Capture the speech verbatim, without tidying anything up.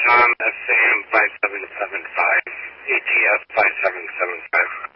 Tom, S A M five seven seven five, A T S five seven seven five.